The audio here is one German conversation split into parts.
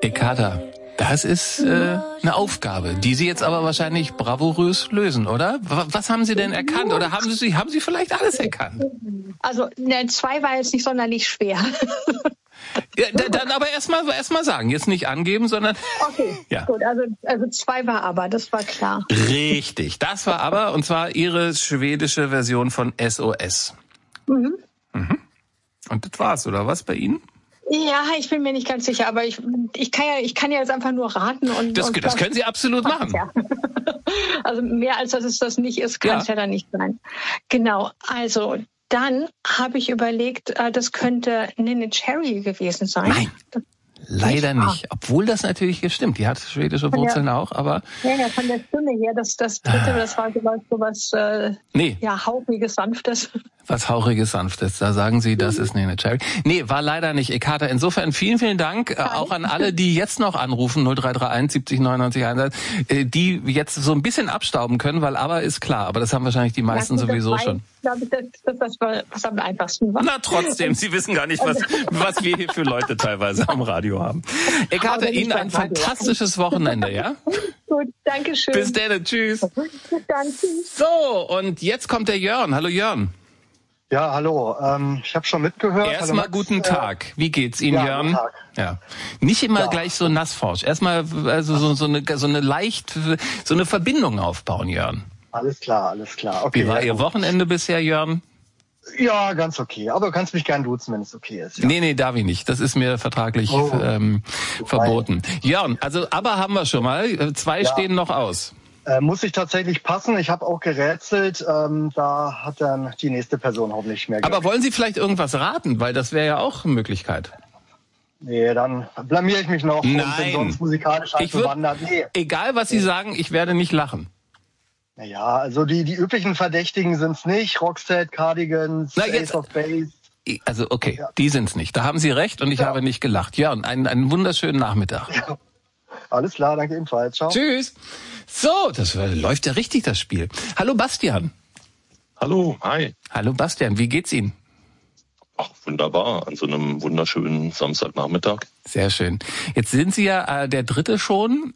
Ekata, das ist eine Aufgabe, die Sie jetzt aber wahrscheinlich bravourös lösen, oder? Was haben Sie denn erkannt? Oder haben Sie vielleicht alles erkannt? Also 2 war jetzt nicht sonderlich schwer. Ja, dann aber erst mal sagen, jetzt nicht angeben, sondern... Okay, ja. Gut, also 2 war aber, das war klar. Richtig, das war aber, und zwar Ihre schwedische Version von SOS. Mhm. Und das war's, oder was bei Ihnen? Ja, ich bin mir nicht ganz sicher, aber ich kann ja jetzt einfach nur raten. Das können Sie absolut machen. Ja. Also mehr als dass es das nicht ist, kann es ja dann nicht sein. Genau, also... Dann habe ich überlegt, das könnte Neneh Cherry gewesen sein. Nein, leider nicht. Obwohl das natürlich stimmt. Die hat schwedische Wurzeln auch, aber... Ja, von der Stimme her, das dritte, das war sowas Hauchiges, Sanftes. Was Hauchiges, Sanftes. Da sagen Sie, das ist Neneh Cherry. Nee, war leider nicht Ekata. Insofern vielen, vielen Dank auch an alle, die jetzt noch anrufen, 0331 70 99 1, die jetzt so ein bisschen abstauben können, weil aber ist klar. Aber das haben wahrscheinlich die meisten sowieso schon. Ich glaube, das am einfachsten war. Na trotzdem, Sie wissen gar nicht, was wir hier für Leute teilweise am Radio haben. Ekata, Ihnen ein fantastisches Wochenende, ja? Gut, danke schön. Bis dann, tschüss. Bis dann, tschüss. So, und jetzt kommt der Jörn. Hallo Jörn. Ja, hallo. Ich habe schon mitgehört. Erstmal guten Tag. Wie geht's Ihnen, Jörn? Guten Tag. Ja. Nicht immer gleich so nassforsch. Erstmal also so eine Verbindung aufbauen, Jörn. Alles klar. Okay. Wie war Ihr Wochenende bisher, Jörn? Ja, ganz okay. Aber du kannst mich gern duzen, wenn es okay ist. Ja. Nee, darf ich nicht. Das ist mir vertraglich verboten. Jörn, also aber haben wir schon mal. 2 stehen noch aus. Muss ich tatsächlich passen. Ich habe auch gerätselt. Da hat dann die nächste Person hoffentlich mehr gehört. Aber wollen Sie vielleicht irgendwas raten? Weil das wäre ja auch eine Möglichkeit. Nee, dann blamiere ich mich noch und bin sonst musikalisch bewandert. Nee. Egal, was Sie sagen, ich werde nicht lachen. Naja, also die üblichen Verdächtigen sind's nicht. Roxette, Cardigans, Ace of Base. Also okay, die sind's nicht. Da haben Sie recht und ich habe nicht gelacht. Ja, und einen wunderschönen Nachmittag. Ja. Alles klar, danke ebenfalls. Ciao. Tschüss. So, das läuft ja richtig, das Spiel. Hallo Bastian. Hallo, hi. Hallo Bastian, wie geht's Ihnen? Ach, wunderbar, an so einem wunderschönen Samstagnachmittag. Sehr schön. Jetzt sind Sie ja der Dritte schon.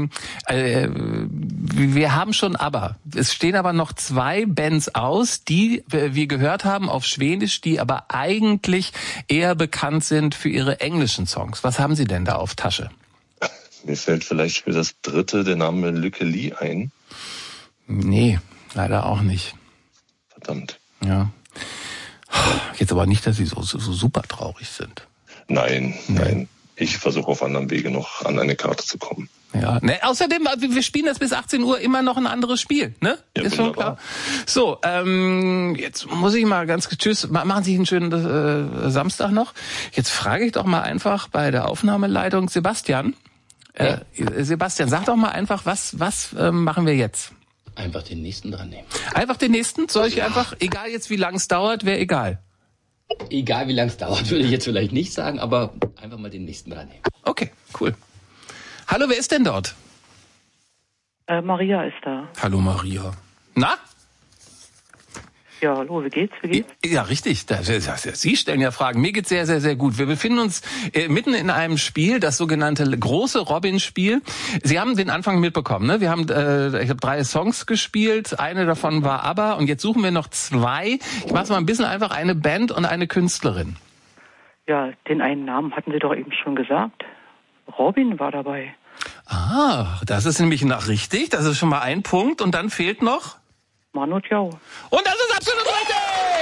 Wir haben schon aber. Es stehen aber noch 2 Bands aus, die wir gehört haben auf Schwedisch, die aber eigentlich eher bekannt sind für ihre englischen Songs. Was haben Sie denn da auf Tasche? Mir fällt vielleicht für das Dritte der Name Lykke Li ein. Nee, leider auch nicht. Verdammt. Ja. Jetzt aber nicht, dass Sie so super traurig sind. Nein. Ich versuche auf anderem Wege noch an eine Karte zu kommen. Ja, ne, außerdem, wir spielen das bis 18 Uhr immer noch ein anderes Spiel, ne? Ja, ist schon klar. So, jetzt muss ich mal ganz tschüss, machen Sie einen schönen Samstag noch. Jetzt frage ich doch mal einfach bei der Aufnahmeleitung Sebastian. Sebastian, sag doch mal einfach, was machen wir jetzt? Einfach den nächsten dran nehmen. Einfach den nächsten? Soll ich einfach, egal jetzt wie lang es dauert, wäre egal. Egal wie lang es dauert, würde ich jetzt vielleicht nicht sagen, aber einfach mal den nächsten dran nehmen. Okay, cool. Hallo, wer ist denn dort? Maria ist da. Hallo Maria. Na? Ja, hallo, wie geht's? Ja, richtig. Sie stellen ja Fragen. Mir geht's sehr, sehr, sehr gut. Wir befinden uns mitten in einem Spiel, das sogenannte große Robin-Spiel. Sie haben den Anfang mitbekommen, ne? Wir haben, ich habe 3 Songs gespielt. Eine davon war ABBA und jetzt suchen wir noch 2. Ich mache es mal ein bisschen einfach. Eine Band und eine Künstlerin. Ja, den einen Namen hatten Sie doch eben schon gesagt. Robin war dabei. Ah, das ist nämlich noch richtig. Das ist schon mal ein Punkt. Und dann fehlt noch... Manu Chao. Und das ist absolut richtig!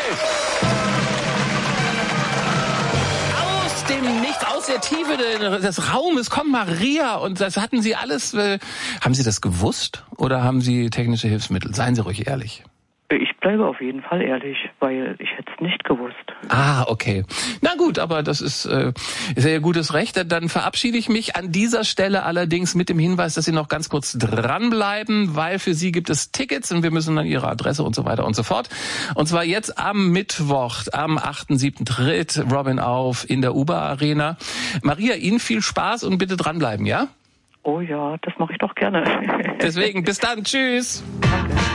Aus dem Nichts, aus der Tiefe des Raumes kommt Maria und das hatten Sie alles... Haben Sie das gewusst oder haben Sie technische Hilfsmittel? Seien Sie ruhig ehrlich. Ich bleibe auf jeden Fall ehrlich, weil ich hätte es nicht gewusst. Ah, okay. Na gut, aber das ist sehr gutes Recht. Dann verabschiede ich mich an dieser Stelle allerdings mit dem Hinweis, dass Sie noch ganz kurz dranbleiben, weil für Sie gibt es Tickets und wir müssen dann Ihre Adresse und so weiter und so fort. Und zwar jetzt am Mittwoch, am 8.7. tritt Robin auf in der UBA Arena. Maria, Ihnen viel Spaß und bitte dranbleiben, ja? Oh ja, das mache ich doch gerne. Deswegen, bis dann, tschüss.